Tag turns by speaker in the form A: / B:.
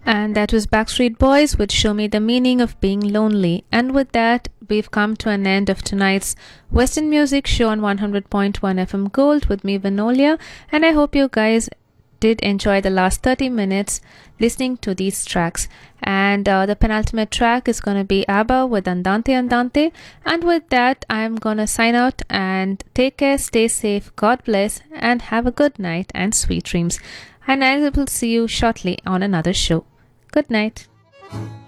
A: And that was Backstreet Boys with Show Me the Meaning of Being Lonely. And with that, we've come to an end of tonight's Western Music Show on 100.1 FM Gold with me, Vinolia. And I hope you guys did enjoy the last 30 minutes listening to these tracks. And the penultimate track is going to be ABBA with Andante Andante. And with that, I'm going to sign out and take care, stay safe, God bless, and have a good night and sweet dreams. And I will see you shortly on another show. Good night.